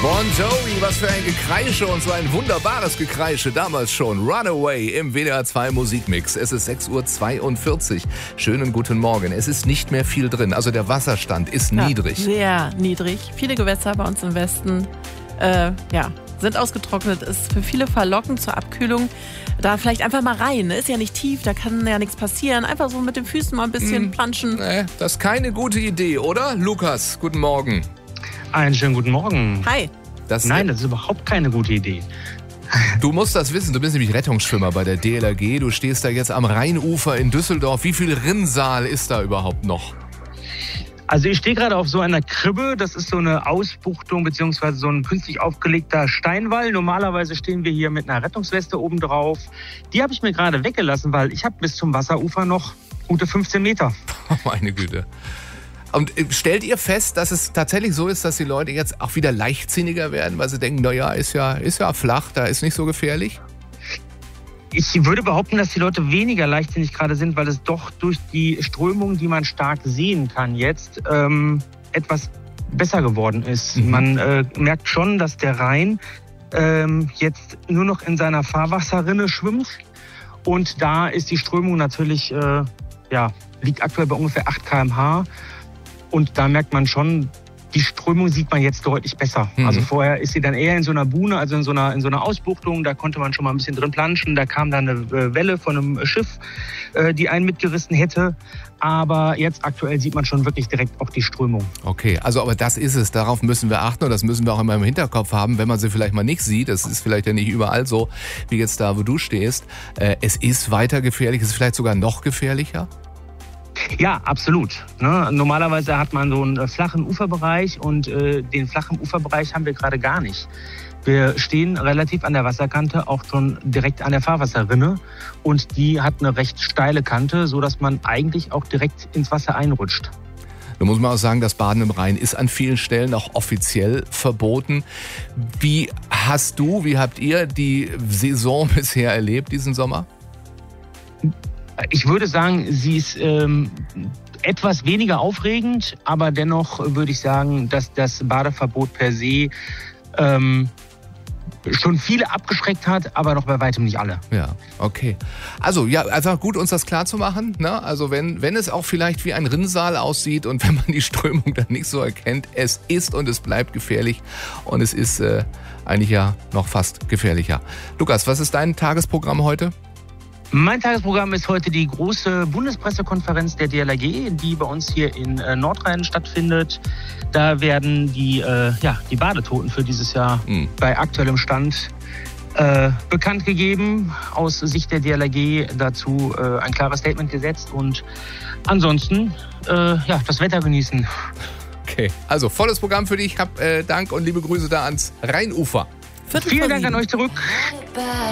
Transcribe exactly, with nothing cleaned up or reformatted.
Bon Jovi, was für ein Gekreische und so ein wunderbares Gekreische damals schon. Runaway im W D R zwei Musikmix. Es ist sechs Uhr zweiundvierzig. Schönen guten Morgen. Es ist nicht mehr viel drin. Also der Wasserstand ist ja, niedrig. Sehr niedrig. Viele Gewässer bei uns im Westen äh, ja, sind ausgetrocknet. Ist für viele verlockend zur Abkühlung. Da vielleicht einfach mal rein. Ist ja nicht tief, da kann ja nichts passieren. Einfach so mit den Füßen mal ein bisschen hm, planschen. Nee, das ist keine gute Idee, oder? Lukas, guten Morgen. Einen schönen guten Morgen. Hi. Das Nein, das ist überhaupt keine gute Idee. Du musst das wissen, du bist nämlich Rettungsschwimmer bei der D L R G. Du stehst da jetzt am Rheinufer in Düsseldorf. Wie viel Rinnsal ist da überhaupt noch? Also ich stehe gerade auf so einer Kribbe. Das ist so eine Ausbuchtung bzw. so ein künstlich aufgelegter Steinwall. Normalerweise stehen wir hier mit einer Rettungsweste oben drauf. Die habe ich mir gerade weggelassen, weil ich habe bis zum Wasserufer noch gute fünfzehn Meter. Oh, meine Güte. Und stellt ihr fest, dass es tatsächlich so ist, dass die Leute jetzt auch wieder leichtsinniger werden, weil sie denken, naja, ist ja, ist ja flach, da ist nicht so gefährlich? Ich würde behaupten, dass die Leute weniger leichtsinnig gerade sind, weil es doch durch die Strömung, die man stark sehen kann jetzt, ähm, etwas besser geworden ist. Mhm. Man äh, merkt schon, dass der Rhein ähm, jetzt nur noch in seiner Fahrwasserrinne schwimmt. Und da ist die Strömung natürlich, äh, ja, liegt aktuell bei ungefähr acht Kilometer pro Stunde. Und da merkt man schon, die Strömung sieht man jetzt deutlich besser. Mhm. Also vorher ist sie dann eher in so einer Buhne, also in so einer, in so einer Ausbuchtung. Da konnte man schon mal ein bisschen drin planschen. Da kam dann eine Welle von einem Schiff, die einen mitgerissen hätte. Aber jetzt aktuell sieht man schon wirklich direkt auch die Strömung. Okay, also aber das ist es. Darauf müssen wir achten und das müssen wir auch immer im Hinterkopf haben, wenn man sie vielleicht mal nicht sieht. Das ist vielleicht ja nicht überall so, wie jetzt da, wo du stehst. Es ist weiter gefährlich. Es ist vielleicht sogar noch gefährlicher. Ja, absolut. Ne? Normalerweise hat man so einen flachen Uferbereich und äh, den flachen Uferbereich haben wir gerade gar nicht. Wir stehen relativ an der Wasserkante, auch schon direkt an der Fahrwasserrinne und die hat eine recht steile Kante, sodass man eigentlich auch direkt ins Wasser einrutscht. Da muss man auch sagen, das Baden im Rhein ist an vielen Stellen auch offiziell verboten. Wie hast du, wie habt ihr die Saison bisher erlebt diesen Sommer? Ich würde sagen, sie ist ähm, etwas weniger aufregend, aber dennoch würde ich sagen, dass das Badeverbot per se ähm, schon viele abgeschreckt hat, aber noch bei weitem nicht alle. Ja, okay. Also ja, einfach gut, uns das klar zu machen. Ne? Also wenn, wenn es auch vielleicht wie ein Rinnsal aussieht und wenn man die Strömung dann nicht so erkennt, es ist und es bleibt gefährlich und es ist äh, eigentlich ja noch fast gefährlicher. Lukas, was ist dein Tagesprogramm heute? Mein Tagesprogramm ist heute die große Bundespressekonferenz der D L R G, die bei uns hier in äh, Nordrhein stattfindet. Da werden die, äh, ja, die Badetoten für dieses Jahr mhm. bei aktuellem Stand äh, bekannt gegeben. Aus Sicht der D L R G dazu äh, ein klares Statement gesetzt und ansonsten äh, ja, das Wetter genießen. Okay, also volles Programm für dich. Hab äh, Dank und liebe Grüße da ans Rheinufer. Vielen Dank an euch zurück.